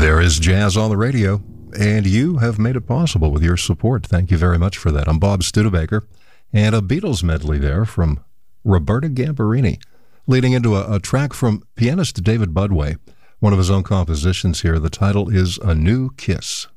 There is jazz on the radio, and you have made it possible with your support. Thank you very much for that. I'm Bob Studebaker, and a Beatles medley there from Roberta Gambarini, leading into a track from pianist David Budway, one of his own compositions here. The title is A New Kiss.